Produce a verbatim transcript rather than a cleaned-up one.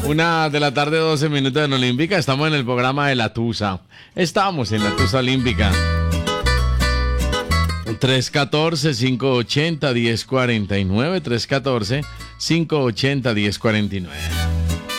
Una de la tarde, doce minutos en Olímpica. Estamos en el programa de la Tusa. Estamos en la Tusa Olímpica. tres uno cuatro, cinco ocho cero, uno cero cuatro nueve. tres uno cuatro, cinco ocho cero, uno cero cuatro nueve.